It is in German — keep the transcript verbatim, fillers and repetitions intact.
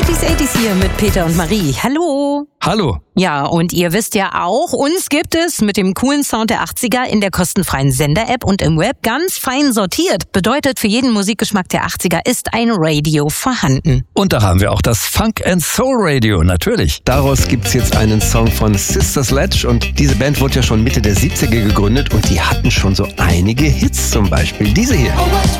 achtziger achtziger hier mit Peter und Marie. Hallo. Hallo. Ja, und ihr wisst ja auch, uns gibt es mit dem coolen Sound der achtziger in der kostenfreien Sender-App und im Web ganz fein sortiert. Bedeutet, für jeden Musikgeschmack der achtziger ist ein Radio vorhanden. Und da haben wir auch das Funk and Soul Radio, natürlich. Daraus gibt's jetzt einen Song von Sister Sledge und diese Band wurde ja schon Mitte der siebziger gegründet und die hatten schon so einige Hits, zum Beispiel diese hier.